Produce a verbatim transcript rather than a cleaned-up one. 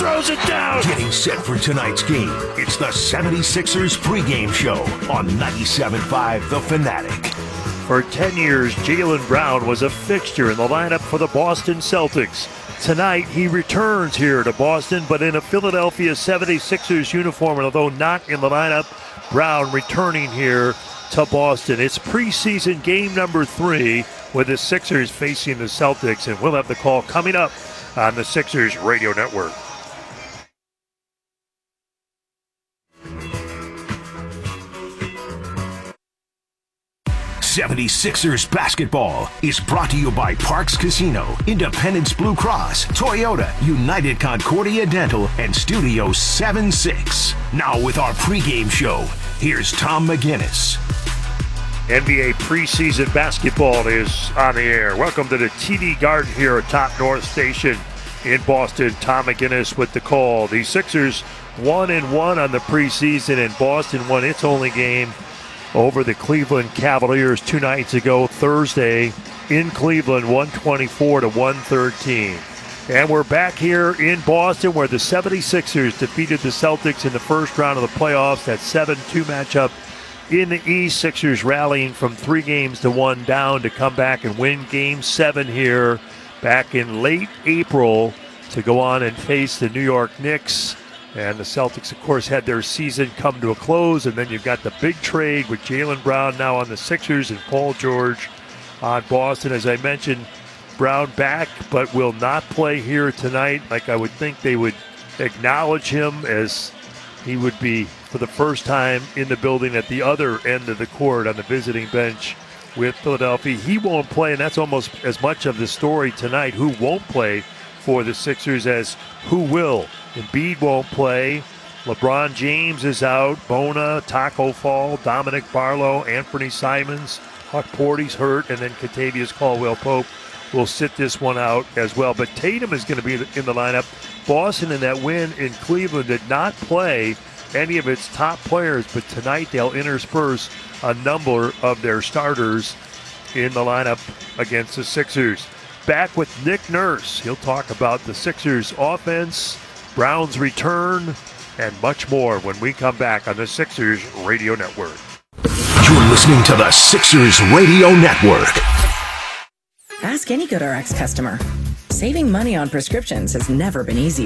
throws it down. Getting set for tonight's game. It's the seventy-sixers pregame show on ninety-seven point five The Fanatic. For ten years, Jaylen Brown was a fixture in the lineup for the Boston Celtics. Tonight, he returns here to Boston, but in a Philadelphia seventy-sixers uniform, and although not in the lineup, Brown returning here to Boston. It's preseason game number three with the Sixers facing the Celtics, and we'll have the call coming up on the Sixers Radio Network. seventy-sixers basketball is brought to you by Parks Casino, Independence Blue Cross, Toyota, United Concordia Dental, and Studio seventy-six. Now with our pregame show, here's Tom McGinnis. N B A preseason basketball is on the air. Welcome to the T D Garden here at Top North Station in Boston. Tom McGinnis with the call. The Sixers one and one on the preseason, and Boston won its only game over the Cleveland Cavaliers two nights ago, Thursday in Cleveland, one twenty-four to one thirteen. And we're back here in Boston where the seventy-sixers defeated the Celtics in the first round of the playoffs. That seven two matchup in the East. Sixers rallying from three games to one down to come back and win game seven here back in late April to go on and face the New York Knicks. And the Celtics, of course, had their season come to a close. And then you've got the big trade with Jaylen Brown now on the Sixers and Paul George on Boston. As I mentioned, Brown back, but will not play here tonight. Like I would think they would acknowledge him as he would be, for the first time, in the building at the other end of the court on the visiting bench with Philadelphia. He won't play, and that's almost as much of the story tonight, who won't play for the Sixers as who will. Embiid won't play. LeBron James is out. Bona, Taco Fall, Dominic Barlow, Anthony Simons, Huck Porty's hurt, and then Kentavious Caldwell-Pope will sit this one out as well. But Tatum is going to be in the lineup. Boston in that win in Cleveland did not play any of its top players, but tonight they'll intersperse a number of their starters in the lineup against the Sixers. Back with Nick Nurse. He'll talk about the Sixers offense, Brown's return, and much more when we come back on the Sixers Radio Network. You're listening to the Sixers Radio Network. Ask any GoodRx customer. Saving money on prescriptions has never been easier.